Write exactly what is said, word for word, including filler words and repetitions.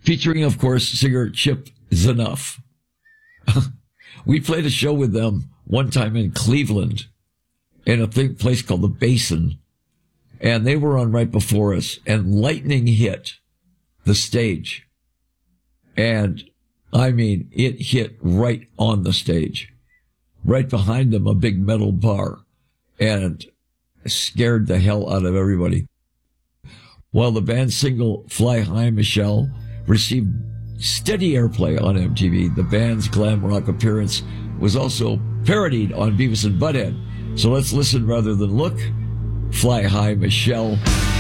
featuring, of course, singer Chip Zanoff. We played a show with them one time in Cleveland in a thing, place called the Basin, and they were on right before us, and lightning hit the stage. And, I mean, it hit right on the stage. Right behind them, a big metal bar, and scared the hell out of everybody. While the band's single, Fly High Michelle, received steady airplay on M T V, the band's glam rock appearance was also parodied on Beavis and Butthead. So let's listen rather than look. Fly High Michelle.